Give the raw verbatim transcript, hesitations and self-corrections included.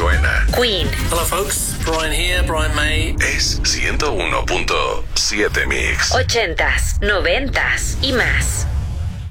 suena. Queen. Hello folks, Brian here, Brian May. Es ciento uno punto siete Mix. Ochentas, noventas y más.